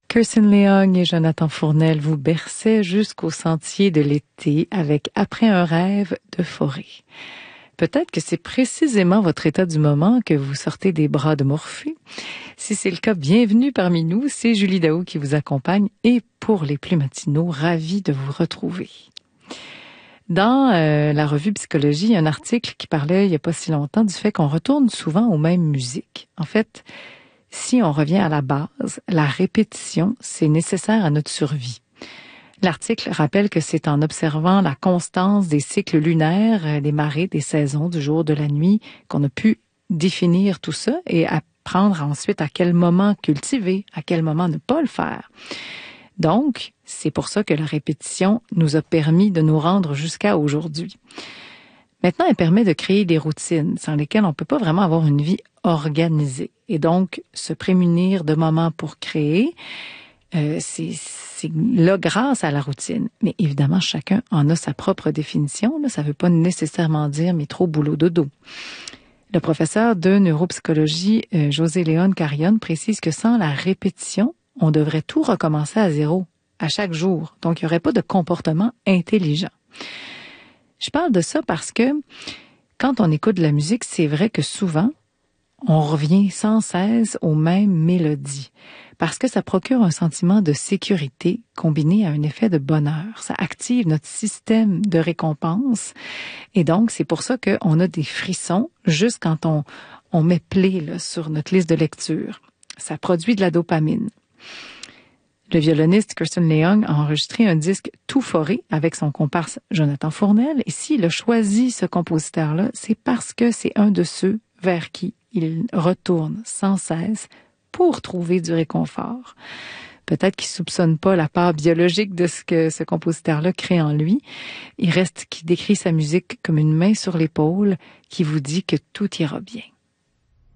Kirsten Leung et Jonathan Fournel vous berçaient jusqu'au sentier de l'été avec Après un rêve de forêt. Peut-être que c'est précisément votre état du moment que vous sortez des bras de Morphée. Si c'est le cas, bienvenue parmi nous. C'est Julie Daou qui vous accompagne et pour les plus matinaux, ravie de vous retrouver. Dans la revue Psychologie, il y a un article qui parlait il n'y a pas si longtemps du fait qu'on retourne souvent aux mêmes musiques. En fait, si on revient à la base, la répétition, c'est nécessaire à notre survie. L'article rappelle que c'est en observant la constance des cycles lunaires, des marées, des saisons, du jour, de la nuit, qu'on a pu définir tout ça et apprendre ensuite à quel moment cultiver, à quel moment ne pas le faire. Donc, c'est pour ça que la répétition nous a permis de nous rendre jusqu'à aujourd'hui. Maintenant, elle permet de créer des routines sans lesquelles on ne peut pas vraiment avoir une vie organisée. Et donc, se prémunir de moments pour créer, c'est là grâce à la routine. Mais évidemment, chacun en a sa propre définition. Là, ça ne veut pas nécessairement dire métro, boulot, dodo. Le professeur de neuropsychologie, José Léon Carrion, précise que sans la répétition, on devrait tout recommencer à zéro, à chaque jour. Donc, il n'y aurait pas de comportement intelligent. Je parle de ça parce que quand on écoute de la musique, c'est vrai que souvent, on revient sans cesse aux mêmes mélodies parce que ça procure un sentiment de sécurité combiné à un effet de bonheur. Ça active notre système de récompense et donc c'est pour ça qu'on a des frissons juste quand on met play là, sur notre liste de lecture. Ça produit de la dopamine. Le violoniste Kirsten Leung a enregistré un disque tout foré avec son comparse Jonathan Fournel. Et s'il a choisi ce compositeur-là, c'est parce que c'est un de ceux vers qui il retourne sans cesse pour trouver du réconfort. Peut-être qu'il soupçonne pas la part biologique de ce que ce compositeur-là crée en lui. Il reste qu'il décrit sa musique comme une main sur l'épaule qui vous dit que tout ira bien.